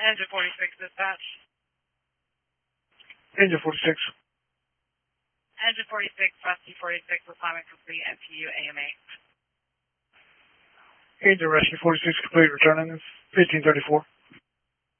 Engine 46 dispatch. Engine 46. Engine 46, Rescue 46, assignment complete, NPU AMA. Engine Rescue 46 complete, returning 1534.